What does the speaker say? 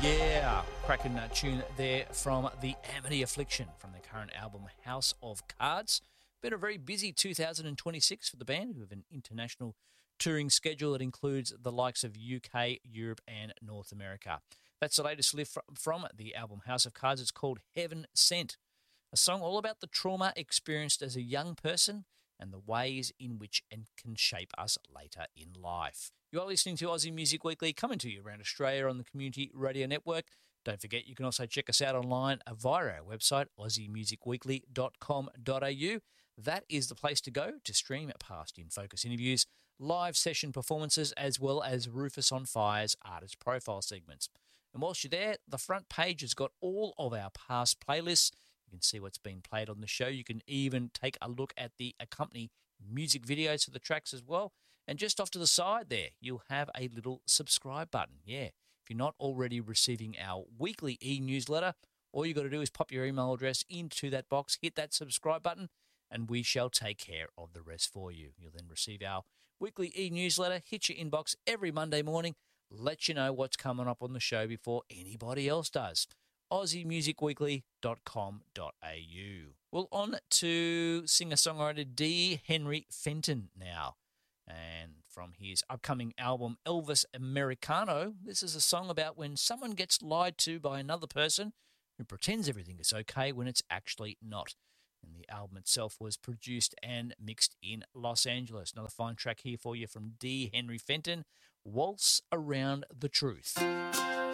Yeah, cracking that tune there from the Amity Affliction from the current album House of Cards. Been a very busy 2026 for the band, who have an international touring schedule that includes the likes of UK, Europe, and North America. That's the latest lift from the album House of Cards. It's called Heaven Sent, a song all about the trauma experienced as a young person and the ways in which it can shape us later in life. You are listening to Aussie Music Weekly, coming to you around Australia on the Community Radio Network. Don't forget, you can also check us out online via our website, aussiemusicweekly.com.au. That is the place to go to stream past In Focus interviews, live session performances, as well as Rufus on Fire's artist profile segments. And whilst you're there, the front page has got all of our past playlists. You can see what's been played on the show. You can even take a look at the accompanying music videos for the tracks as well. And just off to the side there, you'll have a little subscribe button. Yeah, if you're not already receiving our weekly e-newsletter, all you got to do is pop your email address into that box, hit that subscribe button, and we shall take care of the rest for you. You'll then receive our weekly e-newsletter, hit your inbox every Monday morning, let you know what's coming up on the show before anybody else does. AussieMusicWeekly.com.au. Well, on to singer-songwriter D. Henry Fenton now. And from his upcoming album, Elvis Americano, this is a song about when someone gets lied to by another person who pretends everything is okay when it's actually not. And the album itself was produced and mixed in Los Angeles. Another fine track here for you from D. Henry Fenton, Waltz Around the Truth.